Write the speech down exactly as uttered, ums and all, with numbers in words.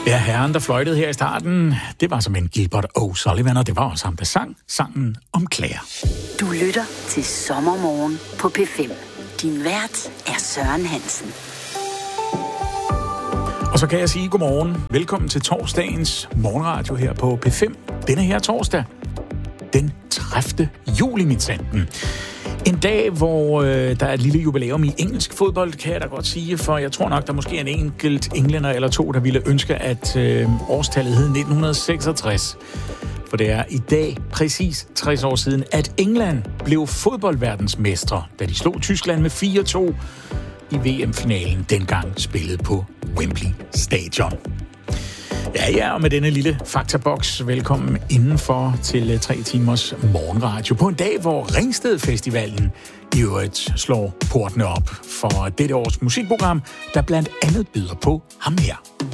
Ja, herren, der fløjtede her i starten, det var som en Gilbert O'Sullivan, og det var også ham, der sang sangen om Claire. Du lytter til Sommermorgen på P fem. Din vært er Søren Hansen. Og så kan jeg sige godmorgen. Velkommen til torsdagens morgenradio her på P fem. Denne her torsdag, den tredivte juli, mit sanden. En dag, hvor øh, der er et lille jubilæum i engelsk fodbold, kan jeg da godt sige, for jeg tror nok, der måske er en enkelt englænder eller to, der ville ønske, at øh, årstallet hed nitten seksogtres. For det er i dag præcis tres år siden, at England blev fodboldverdensmestre, da de slog Tyskland med fire to i V M-finalen, dengang spillet på Wembley Stadion. Ja, ja, og med denne lille faktaboks, velkommen indenfor til tre timers morgenradio på en dag, hvor Ringsted Festivalen i øvrigt slår portene op for dette års musikprogram, der blandt andet byder på ham her.